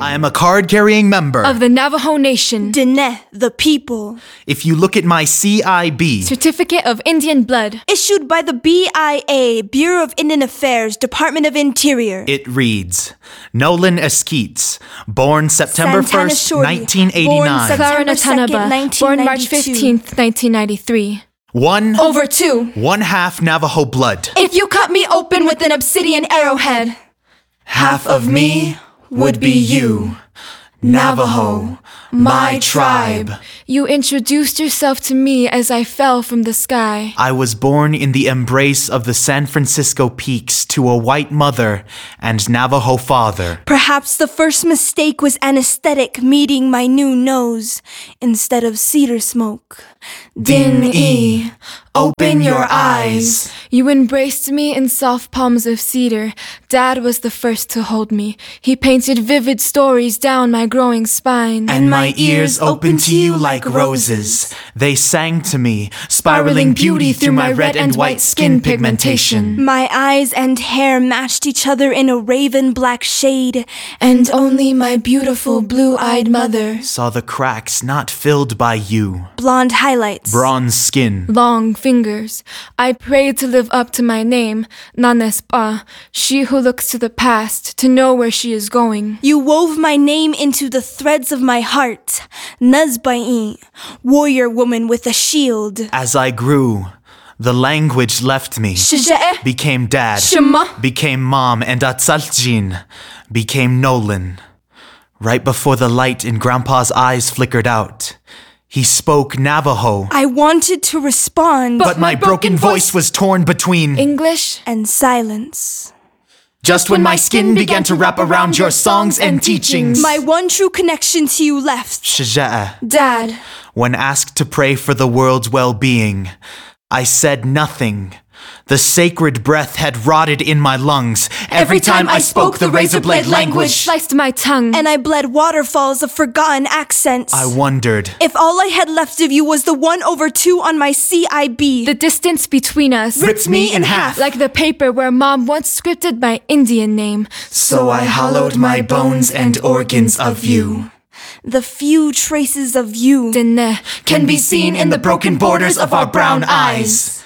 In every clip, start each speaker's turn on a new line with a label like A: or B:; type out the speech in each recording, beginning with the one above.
A: I am a card-carrying member
B: of the Navajo Nation.
C: Diné, the people.
A: If you look at my CIB,
B: Certificate of Indian Blood.
C: Issued by the BIA, Bureau of Indian Affairs, Department of Interior.
A: it reads, Nolan Eskeets, born September
C: Santana
A: 1st,
C: Shorty,
A: 1989.
C: born
B: Clara
C: September 2nd,
B: Natanaba, born March
C: 1992.
B: 15th, 1993.
A: One,
B: Over 2.
A: one half Navajo blood.
B: If you cut me open with an obsidian arrowhead,
A: Half of me would be you, Navajo, my tribe.
B: you introduced yourself to me as I fell from the sky.
A: I was born in the embrace of the San Francisco peaks to a white mother and Navajo father.
C: Perhaps the first mistake was anesthetic meeting my new nose instead of cedar smoke.
A: Din-e, open your eyes.
B: You embraced me in soft palms of cedar. Dad was the first to hold me. He painted vivid stories down my growing spine.
A: And my ears opened to you like roses. They sang to me, spiraling beauty through my red and white skin pigmentation.
C: My eyes and hair matched each other in a raven black shade.
B: And only my beautiful blue-eyed mother,
A: Saw the cracks not filled by you.
C: Blonde highlights.
A: Bronze skin.
B: long fingers. I prayed to live up to my name, Nanespa, she who looks to the past, to know where she is going.
C: You wove my name into the threads of my heart. Nazbai, warrior woman with a shield.
A: As I grew, the language left me.
B: Shija'e,
A: Became dad.
B: Shema.
A: Became mom and Atsaltjin. Became Nolan. Right before the light in Grandpa's eyes flickered out, he spoke Navajo.
C: I wanted to respond,
A: But my broken voice was torn between.
B: English,
C: and silence.
A: Just when my skin began to wrap around your songs and teachings.
C: My one true connection to you left.
A: Shaja'a.
B: Dad,
A: When asked to pray for the world's well-being, I said nothing. The sacred breath had rotted in my lungs. Every time I spoke the razor blade language,
B: sliced my tongue.
C: And I bled waterfalls of forgotten accents.
A: I wondered.
C: If all I had left of you was the 1/2 on my CIB.
B: The distance between us
A: Ripped me in half.
B: like the paper where Mom once scripted my Indian name.
A: So I hollowed my bones and organs of you.
C: The few traces of you
B: Diné,
A: Can be seen in the broken borders of our brown eyes.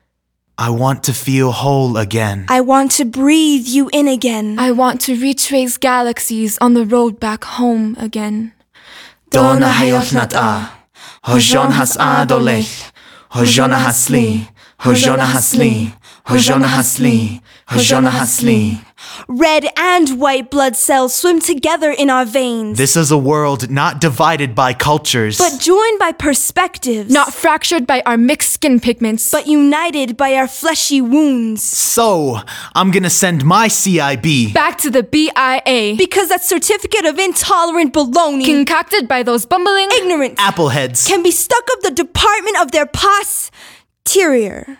A: I want to feel whole again.
C: I want to breathe you in again.
B: I want to retrace galaxies on the road back home again.
A: Dona hayotnata. Hojon has adolech. Hojona hasli. Hojona hasli. Hojona hasli. Hojona hasli.
C: Red and white blood cells swim together in our veins.
A: This is a world not divided by cultures.
C: But joined by perspectives.
B: Not fractured by our mixed skin pigments.
C: But united by our fleshy wounds.
A: So, I'm gonna send my CIB.
B: back to the BIA.
C: Because that certificate of intolerant baloney,
B: Concocted by those bumbling
C: ignorant,
A: Appleheads.
C: can be stuck up the department of their posterior.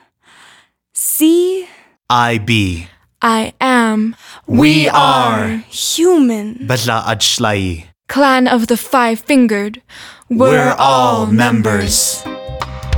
C: See?
A: IB.
B: I am
A: We are.
C: Human.
A: Bala Ajshlai.
B: Clan of the Five-Fingered.
A: We're all members.